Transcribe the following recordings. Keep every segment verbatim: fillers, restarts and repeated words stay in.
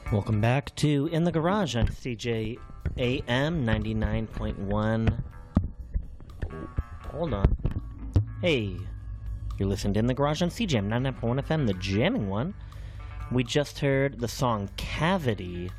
Welcome back to In the Garage on C J A M ninety-nine point one. Hold on. Hey, you're listening to In the Garage on C J A M ninety-nine point one F M, the jamming one. We just heard the song Cavity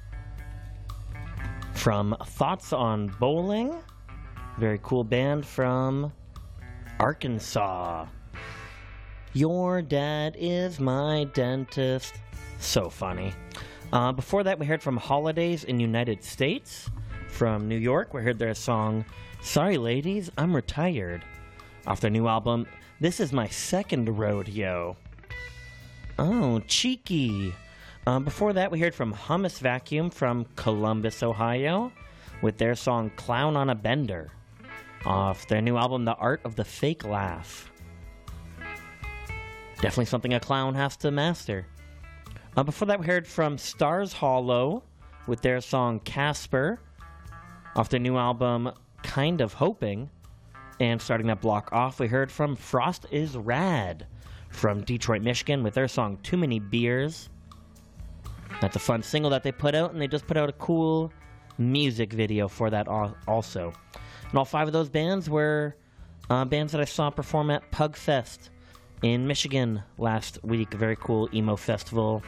from Thoughts on Bowling. Very cool band from Arkansas. Your dad is my dentist. So funny. Uh, before that, we heard from Holidays in United States. From New York, we heard their song, Sorry Ladies, I'm Retired, off their new album, This Is My Second Rodeo. Oh, cheeky. Uh, before that, we heard from Hummus Vacuum from Columbus, Ohio, with their song, Clown on a Bender, off their new album, The Art of the Fake Laugh. Definitely something a clown has to master. Uh, before that, we heard from Stars Hollow with their song Casper off their new album Kind of Hoping. And starting that block off, we heard from Frost is Rad from Detroit, Michigan with their song Too Many Beers. That's a fun single that they put out, and they just put out a cool music video for that also. And all five of those bands were uh, bands that I saw perform at Pugfest in Michigan last week. A very cool emo festival.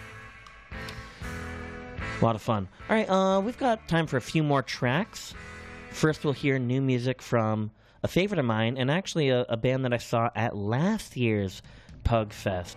A lot of fun. All right, uh, we've got time for a few more tracks. First, we'll hear new music from a favorite of mine, and actually a, a band that I saw at last year's Pugfest.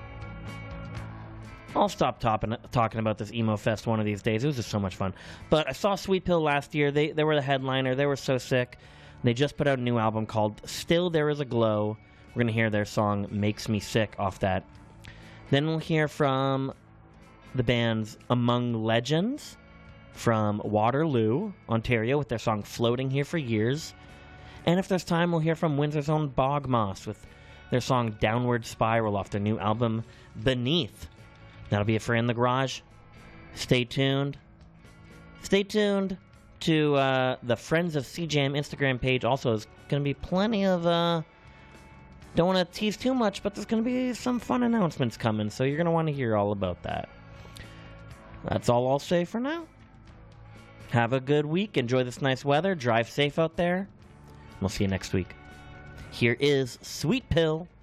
I'll stop topping, talking about this emo fest one of these days. It was just so much fun. But I saw Sweet Pill last year. They, they were the headliner. They were so sick. They just put out a new album called Still There Is a Glow. We're going to hear their song Makes Me Sick off that. Then we'll hear from the bands Among Legends from Waterloo, Ontario, with their song Floating Here for Years. And if there's time, we'll hear from Windsor's own Bogmoss with their song Downward Spiral off their new album Beneath. That'll be it for In the Garage. Stay tuned. Stay tuned to uh, the Friends of C J A M Instagram page. Also, there's going to be plenty of... Uh, Don't want to tease too much, but there's going to be some fun announcements coming, so you're going to want to hear all about that. That's all I'll say for now. Have a good week. Enjoy this nice weather. Drive safe out there. We'll see you next week. Here is Sweet Pill.